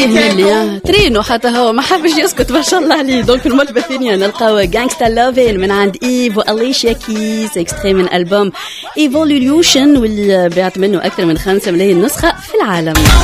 ترينو حتى هو ما حبش يسكت ما شاء الله عليه. دونك في المرتبة الثانية نلقاو Gangsta Lovin' من عند إيف وأليشيا كيز، اكستري من ألبوم Evolution واللي بعت منه أكثر من 5 ملايين نسخة في العالم.